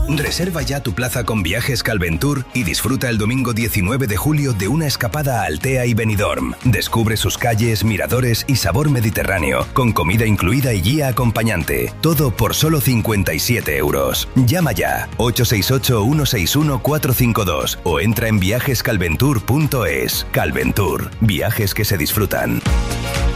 Reserva ya tu plaza con Viajes Calventur y disfruta el domingo 19 de julio de una escapada a Altea y Benidorm. Descubre sus calles, miradores y sabor mediterráneo, con comida incluida y guía acompañante. Todo por solo 57 euros. Llama ya 868-161-452 o entra en viajescalventur.es. Calventur, viajes que se disfrutan.